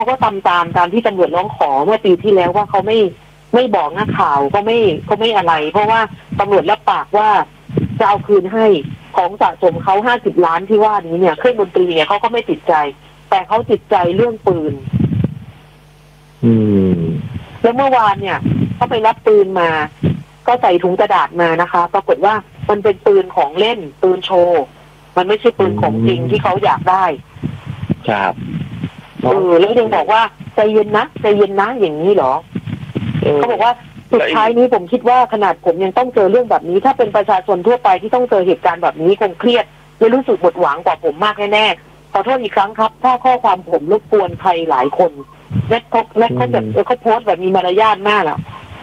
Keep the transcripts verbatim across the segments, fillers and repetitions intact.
เขาก็ทำตามตามที่ตำรวจร้องขอเมื่อปีที่แล้วว่าเขาไม่ไม่บอกนักข่าวก็ไม่ก็ไม่อะไรเพราะว่าตำรวจรับปากว่าจะเอาคืนให้ของสะสมเขาห้าสิบล้านที่ว่านี้เนี่ยเครื่องดนตรีเนี่ยเขาก็ไม่ติดใจแต่เขาติดใจเรื่องปืนอืมแล้วเมื่อวานเนี่ยเขาไปรับปืนมาก็ใส่ถุงกระดาษมานะคะปรากฏว่ามันเป็นปืนของเล่นปืนโชว์มันไม่ใช่ปืนของจริงที่เขาอยากได้ครับเออแล้วยังบอกว่าใจเย็นนะใจเย็นนะอย่างนี้เหรอเขาบอกว่าสุดท้ายนี้ผมคิดว่าขนาดผมยังต้องเจอเรื่องแบบนี้ถ้าเป็นประชาชนทั่วไปที่ต้องเจอเหตุการณ์แบบนี้คงเครียดและรู้สึกหมดหวังกว่าผมมากแน่ๆขอโทษอีกครั้งครับถ้าข้อความผมรบกวนใครหลายคนแม็กเขาแม็กเขาแบบเขาโพสต์แบบมีมารยาทมากอ่ะ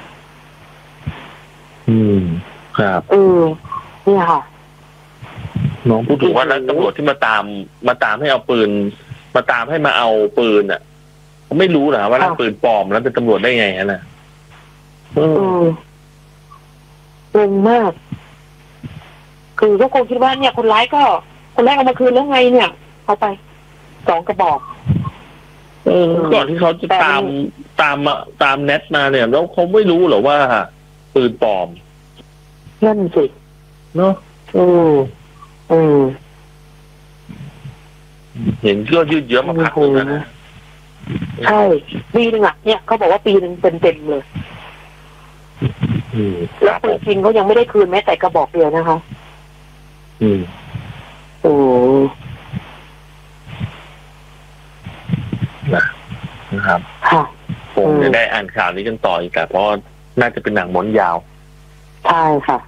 อืมครับเออเนี่ยค่ะน้องพูดถึงว่าแล้วตำรวจที่มาตามมาตามให้เอาปืนมาตามให้มาเอาปืนอ่ะเขาไม่รู้เหรอว่านั่นปืนปลอมแล้วเป็นตำรวจได้ไงฮะน่ะเออเก่งมากคือก็คงคิดว่าเนี่ยคนร้ายก็คนร้ายเอามาคืนแล้วไงเนี่ยเอาไปสองกระบอกเออก่อนที่เขาจะตามตามตามเน็ตมาเนี่ยแล้วเขาไม่รู้เหรอว่าปืนปลอมนั่นสิเนาะเออเออเห็นเชื่อยืดเยื้อมาพักนึงนะใช่ปีนึงอ่ะเนี่ยเขาบอกว่าปีนึงเต็มๆเลยแล้วปืนจริงเขายังไม่ได้คืนแม้แต่กระบอกเดียวนะคะอืมโอ้นะครับผมจะได้อ่านข่าวนี้กันต่ออีกแต่เพราะน่าจะเป็นหนังม้วนยาวใช่ค่ะ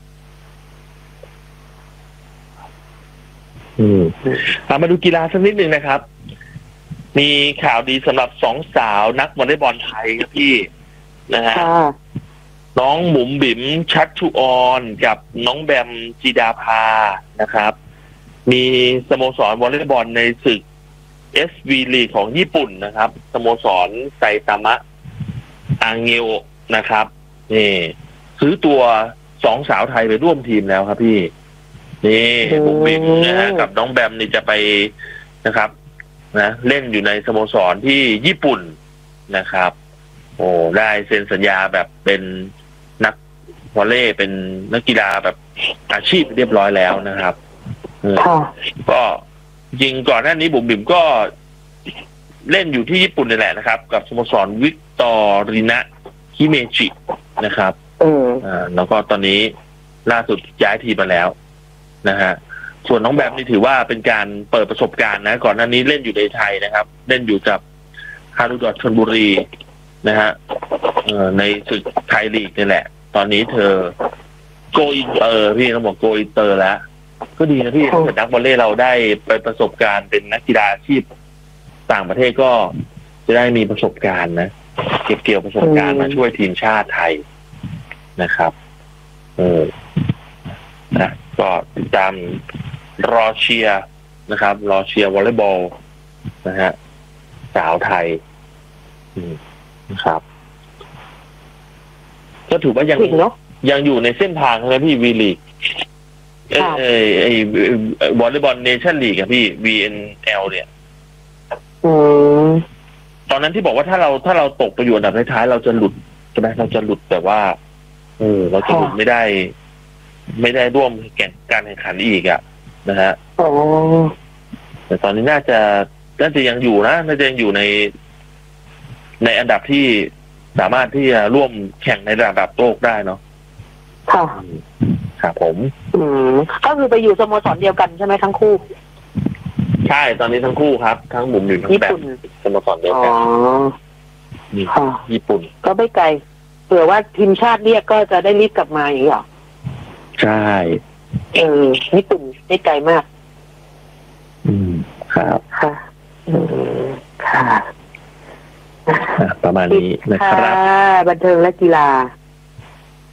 อืมมาดูกีฬาสักนิดหนึ่งนะครับมีข่าวดีสำหรับสองสาวนักวอลเลย์บอลไทยครับพี่นะฮะน้องหมุมบิ๋มชัชชุออนกับน้องแบมจีดาภานะครับมีสโมสรวอลเลย์บอลในศึก เอส วี League ของญี่ปุ่นนะครับสโมสรไซตามะอังเงโอนะครับนี่ซื้อตัวสองสาวไทยไปร่วมทีมแล้วครับพี่นี่หมุมบิ๋มนะฮะกับน้องแบมนี่จะไปนะครับนะเล่นอยู่ในสโมสรที่ญี่ปุ่นนะครับโอ้ได้เซ็นสัญญาแบบเป็นนักวอลเลย์เป็นนักกีฬาแบบอาชีพเรียบร้อยแล้วนะครับก็จริงก่อนหน้านี้บุ๋มบิ๋มก็เล่นอยู่ที่ญี่ปุ่นนี่แหละนะครับกับสโมสรวิกตอรินะฮิเมจินะครับอ่าแล้วก็ตอนนี้ล่าสุดย้ายทีมมาแล้วนะฮะส่วนน้องแบมนี่ถือว่าเป็นการเปิดประสบการณ์นะก่อนหน้านี้เล่นอยู่ในไทยนะครับเล่นอยู่กับฮารุดอทชลบุรีนะฮะในศึกไทยลีกนี่แหละตอนนี้เธอโกอินเตอร์พี่ต้องบอกโกอินเตอร์แล้วก็ดีนะพี่ถ้าเกิดนักวอลเลย์เราได้ไปประสบการณ์เป็นนักกีฬาอาชีพต่างประเทศก็จะได้มีประสบการณ์นะเก็บเกี่ยวประสบการณ์มาช่วยทีมชาติไทยนะครับเออนะก็ติดตามรอเชียร์นะครับรอเชียร์วอลเลย์บอลนะฮะสาวไทยนะครับก็ถือว่ายังยังอยู่ในเส้นทางนะพี่วีลีกไอ้ไอ้วอลเลย์บอลเนชั่นลีกอะพี่ วี เอ็น แอล เนี่ยตอนนั้นที่บอกว่าถ้าเราถ้าเราตกไปอยู่อันดับท้ายๆเราจะหลุดใช่ไหมเราจะหลุดแต่ว่าเออเราจะหลุดไม่ได้ไม่ได้ร่วมแข่งการแข่งขันอีกอ่ะนะฮะแต่ตอนนี้น่าจะน่าจะยังอยู่นะน่าจะยังอยู่ในในอันดับที่สามารถที่จะร่วมแข่งในระดับโลกได้เนาะค่ะครับผมอืมก็คือไปอยู่สโมสรเดียวกันใช่ไหมทั้งคู่ใช่ตอนนี้ทั้งคู่ครับทั้งหมุมอยู่ทั้งแบบสโมสรเดียวกันอ๋อญี่ปุ่นก็ไม่ไกลเผื่อว่าทีมชาติเรียกก็จะได้รีบกลับมาอย่างนี้หรอใช่เออญี่ปุ่นไม่ไกลมากอืมครับค่ะอืมค่ะประมาณนี้นะครับบันเทิงและกีฬา